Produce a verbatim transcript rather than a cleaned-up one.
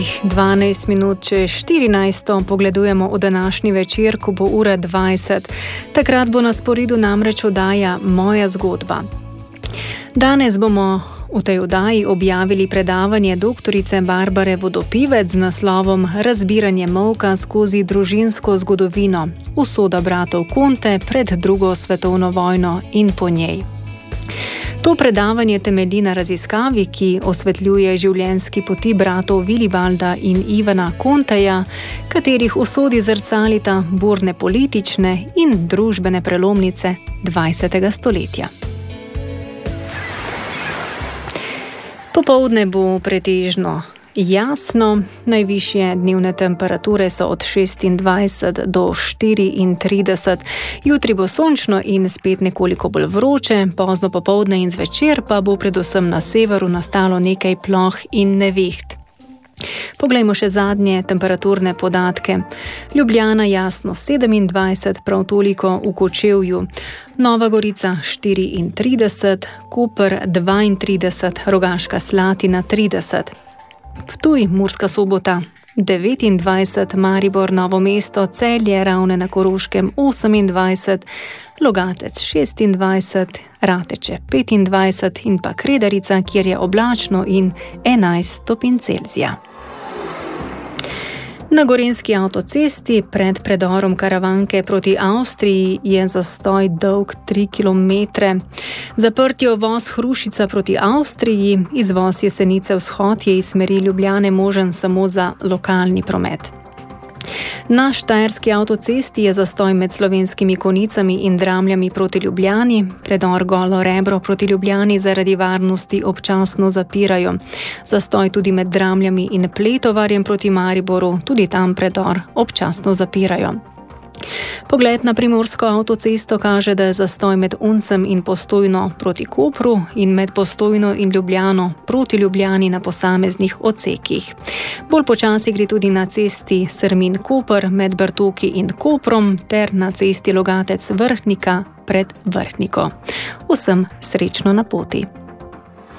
dvanajst minut čez štirinajsto pogledujemo v današnji večer, ko bo ura dvajset. Takrat bo na sporedu namreč oddaja Moja zgodba. Danes bomo v tej oddaji objavili predavanje doktorice Barbare Vodopivec z naslovom Razbiranje molka skozi družinsko zgodovino. Usoda bratov Conte pred drugo svetovno vojno in po njej. To predavanje temelji na raziskavi, ki osvetljuje življenjski poti bratov Vilibalda in Ivana Conteja, katerih usodi zrcalita burne politične in družbene prelomnice dvajsetega stoletja. Popoldne bo pretežno jasno, najvišje dnevne temperature so od šestindvajset do štiriintrideset. Jutri bo sončno in spet nekoliko bolj vroče, pozno popoldne in zvečer pa bo predvsem na severu nastalo nekaj ploh in neviht. Poglejmo še zadnje temperaturne podatke. Ljubljana jasno sedemindvajset, prav toliko v Kočevju. Nova Gorica štiriintrideset, Koper dvaintrideset, Rogaška Slatina trideset. Ptuj, Murska Sobota devetindvajset, Maribor, Novo mesto, Celje, Ravne na Koroškem osemindvajset, Logatec šestindvajset, Rateče petindvajset in pa Kredarica, kjer je oblačno in enajst stopinj Celzija. Na gorenjski avtocesti pred predorom Karavanke proti Avstriji je zastoj dolg tri kilometre. Zaprt je uvoz Hrušica proti Avstriji, izvoz Jesenice vzhod je iz smeri Ljubljane možen samo za lokalni promet. Na štajerski avtocesti je zastoj med Slovenskimi Konjicami in Dramljami proti Ljubljani, predor Golo Rebro proti Ljubljani zaradi varnosti občasno zapirajo. Zastoj tudi med Dramljami in Pletovarjem proti Mariboru, tudi tam predor občasno zapirajo. Pogled na primorsko avtocesto kaže, da je zastoj med Uncem in Postojno proti Kopru in med Postojno in Ljubljano proti Ljubljani na posameznih odsekih. Bolj počasi gre tudi na cesti Strmin-Koper med Bertoki in Koprom ter na cesti Logatec-Vrhnika pred Vrhniko. Vsem srečno na poti.